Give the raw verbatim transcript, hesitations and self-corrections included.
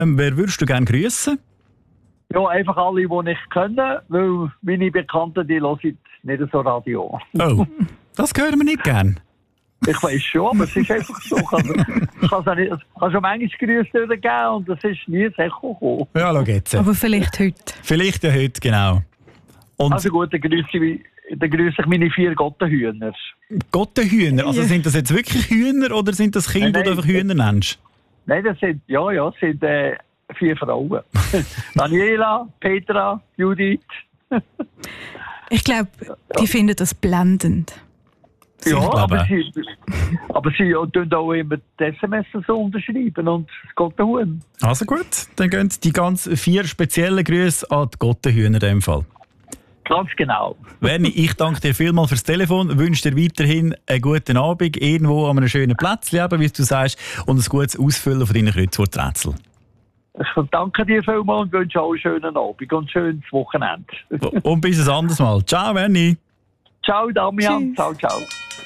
Ähm, wer würdest du gerne grüßen? Ja, einfach alle, die ich kenne, weil meine Bekannten, die hören nicht so Radio. Oh, das hören wir nicht gern. Ich weiss schon, aber es ist einfach so. Also, ich kann es nicht, also manchmal Grüße geben und das ist nie sehr gekommen. Ja, schau jetzt. Aber vielleicht heute. Vielleicht ja heute, genau. Und Also gut, dann grüße ich, dann grüße ich meine vier Gottenhühner. Gottenhühner, also sind das jetzt wirklich Hühner oder sind das Kinder, Nein, die du einfach Hühner nennst? Nein, das sind, ja, ja, das sind äh, vier Frauen. Daniela, Petra, Judith. Ich glaube, die finden das blendend. Ja, Ich glaube. aber sie, aber sie tun auch immer die S M S so unterschreiben und das Gottenhuhn. Also gut, dann gehen die ganz vier speziellen Grüße an die Gottenhühner in dem Fall. Ganz genau. Werni, ich danke dir vielmals fürs Telefon, wünsche dir weiterhin einen guten Abend, irgendwo an einem schönen Platz, wie du sagst, und ein gutes Ausfüllen von deinen Kreuzworträtsel. Ich danke dir vielmals und wünsche auch einen schönen Abend und ein schönes Wochenende. Und bis ein anderes Mal. Ciao, Werni. Ciao, Damian. Ciao, ciao.